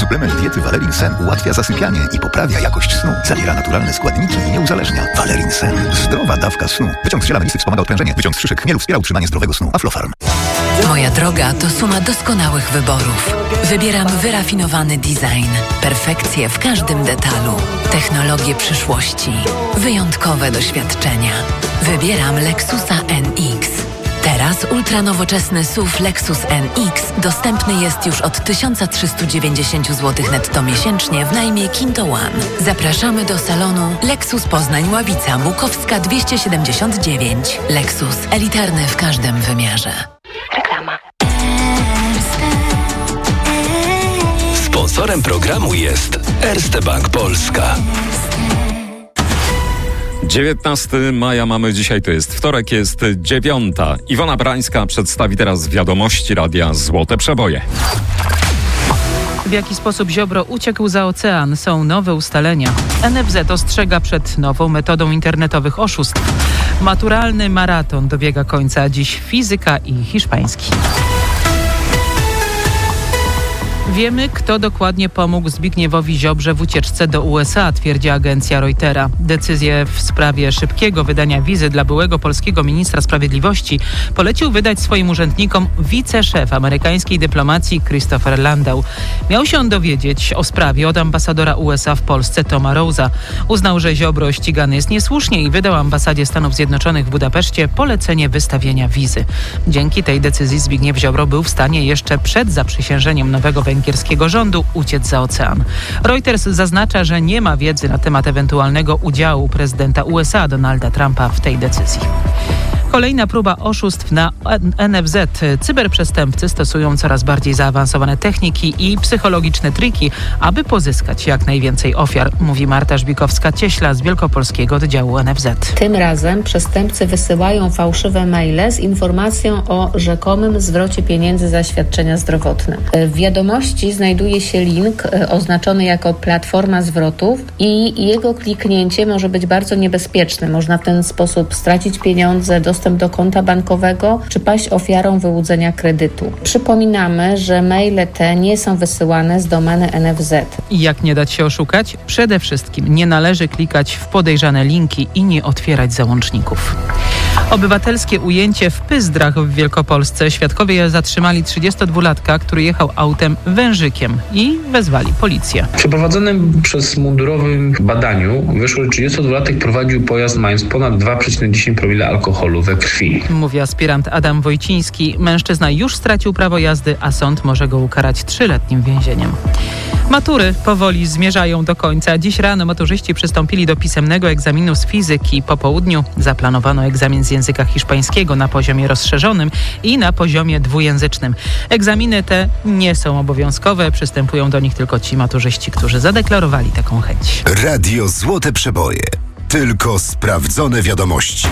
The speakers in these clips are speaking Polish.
Suplement diety Valerin Sen ułatwia zasypianie i poprawia jakość snu. Zawiera naturalne składniki i nie uzależnia. Valerin Sen. Zdrowa dawka snu. Wyciąg z ziela melisy wspomaga odprężenie. Wyciąg z szyszek chmielu wspiera utrzymanie zdrowego snu. Aflofarm. Moja droga to suma doskonałych wyborów. Wybieram wyrafinowany design. Perfekcję w każdym detalu. Technologie przyszłości. Wyjątkowe doświadczenia. Wybieram Lexusa NX. Teraz ultranowoczesny SUV Lexus NX dostępny jest już od 1390 zł netto miesięcznie w najmie Kinto One. Zapraszamy do salonu Lexus Poznań Ławica Bukowska 279. Lexus, elitarny w każdym wymiarze. Reklama. Sponsorem programu jest Erste Bank Polska. 19 maja mamy dzisiaj, to jest wtorek, jest 9. Iwona Brańska przedstawi teraz wiadomości Radia Złote Przeboje. W jaki sposób Ziobro uciekł za ocean? Są nowe ustalenia. NFZ ostrzega przed nową metodą internetowych oszustw. Maturalny maraton dobiega końca. Dziś fizyka i hiszpański. Wiemy, kto dokładnie pomógł Zbigniewowi Ziobrze w ucieczce do USA, twierdzi agencja Reutera. Decyzję w sprawie szybkiego wydania wizy dla byłego polskiego ministra sprawiedliwości polecił wydać swoim urzędnikom wiceszef amerykańskiej dyplomacji Christopher Landau. Miał się on dowiedzieć o sprawie od ambasadora USA w Polsce Toma Rose'a. Uznał, że Ziobro ścigany jest niesłusznie i wydał ambasadzie Stanów Zjednoczonych w Budapeszcie polecenie wystawienia wizy. Dzięki tej decyzji Zbigniew Ziobro był w stanie jeszcze przed zaprzysiężeniem nowego węgierskiego rządu uciec za ocean. Reuters zaznacza, że nie ma wiedzy na temat ewentualnego udziału prezydenta USA Donalda Trumpa w tej decyzji. Kolejna próba oszustw na NFZ. Cyberprzestępcy stosują coraz bardziej zaawansowane techniki i psychologiczne triki, aby pozyskać jak najwięcej ofiar, mówi Marta Żbikowska-Cieśla z Wielkopolskiego Oddziału NFZ. Tym razem przestępcy wysyłają fałszywe maile z informacją o rzekomym zwrocie pieniędzy za świadczenia zdrowotne. W wiadomości znajduje się link oznaczony jako platforma zwrotów i jego kliknięcie może być bardzo niebezpieczne. Można w ten sposób stracić pieniądze, dostęp do konta bankowego czy paść ofiarą wyłudzenia kredytu. Przypominamy, że maile te nie są wysyłane z domeny NFZ. I jak nie dać się oszukać? Przede wszystkim nie należy klikać w podejrzane linki i nie otwierać załączników. Obywatelskie ujęcie w Pyzdrach w Wielkopolsce. Świadkowie zatrzymali 32-latka, który jechał autem wężykiem i wezwali policję. W przeprowadzonym przez mundurowym badaniu wyszło, że 32-latek prowadził pojazd mając ponad 2,10 promila alkoholu we krwi. Mówi aspirant Adam Wojciński. Mężczyzna już stracił prawo jazdy, a sąd może go ukarać 3-letnim więzieniem. Matury powoli zmierzają do końca. Dziś rano maturzyści przystąpili do pisemnego egzaminu z fizyki. Po południu zaplanowano egzamin z języka hiszpańskiego na poziomie rozszerzonym i na poziomie dwujęzycznym. Egzaminy te nie są obowiązkowe. Przystępują do nich tylko ci maturzyści, którzy zadeklarowali taką chęć. Radio Złote Przeboje. Tylko sprawdzone wiadomości.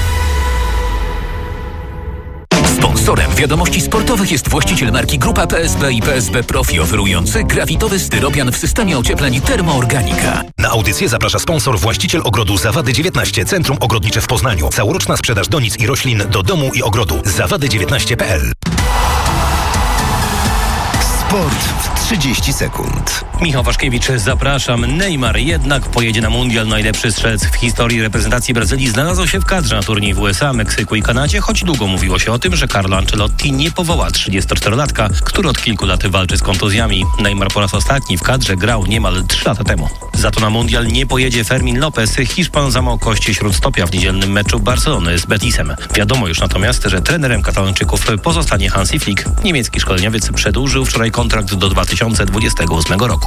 Sponsorem wiadomości sportowych jest właściciel marki Grupa PSB i PSB Profi, oferujący grafitowy styropian w systemie ociepleń Termoorganika. Na audycję zaprasza sponsor, właściciel ogrodu Zawady 19, Centrum Ogrodnicze w Poznaniu. Całoroczna sprzedaż donic i roślin do domu i ogrodu. zawady19.pl. Sport w 30 sekund. Michał Waszkiewicz, zapraszam. Neymar jednak pojedzie na mundial. Najlepszy strzelec w historii reprezentacji Brazylii znalazł się w kadrze na turniej w USA, Meksyku i Kanadzie, choć długo mówiło się o tym, że Carlo Ancelotti nie powoła 34-latka, który od kilku lat walczy z kontuzjami. Neymar po raz ostatni w kadrze grał niemal 3 lata temu. Za to na mundial nie pojedzie Fermin Lopez. Hiszpan złamał kości śródstopia w niedzielnym meczu Barcelony z Betisem. Wiadomo już natomiast, że trenerem Katalończyków pozostanie Hansi Flick. Niemiecki szkoleniowiec przedłużył wczoraj kontrakt do 2028 roku.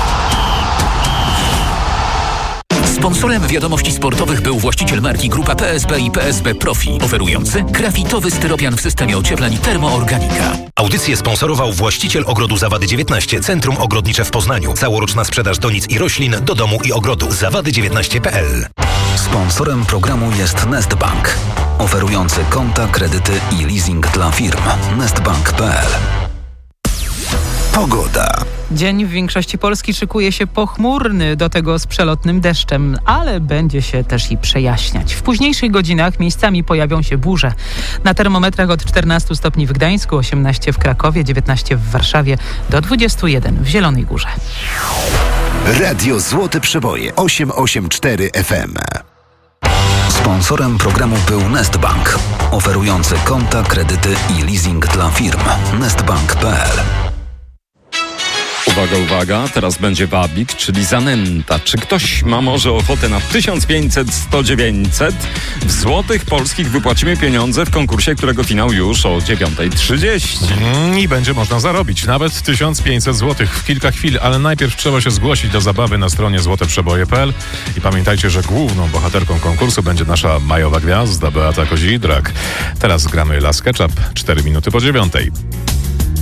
Sponsorem wiadomości sportowych był właściciel marki Grupa PSB i PSB Profi, oferujący grafitowy styropian w systemie ociepleń Termoorganika. Audycję sponsorował właściciel ogrodu Zawady 19, Centrum Ogrodnicze w Poznaniu. Całoroczna sprzedaż donic i roślin do domu i ogrodu. zawady19.pl. Sponsorem programu jest Nestbank, oferujący konta, kredyty i leasing dla firm. nestbank.pl. Pogoda. Dzień w większości Polski szykuje się pochmurny, do tego z przelotnym deszczem, ale będzie się też i przejaśniać. W późniejszych godzinach miejscami pojawią się burze. Na termometrach od 14 stopni w Gdańsku, 18 w Krakowie, 19 w Warszawie, do 21 w Zielonej Górze. Radio Złote Przeboje 884 FM. Sponsorem programu był Nestbank, oferujący konta, kredyty i leasing dla firm. Nestbank.pl. Uwaga, uwaga, teraz będzie wabik, czyli zanęta. Czy ktoś ma może ochotę na 1500, 100, 900? W złotych polskich wypłacimy pieniądze w konkursie, którego finał już o 9:30. I będzie można zarobić nawet 1500 zł w kilka chwil, ale najpierw trzeba się zgłosić do zabawy na stronie złoteprzeboje.pl i pamiętajcie, że główną bohaterką konkursu będzie nasza majowa gwiazda Beata Kozidrak. Teraz gramy Last Ketchup, 4 minuty po 9:00.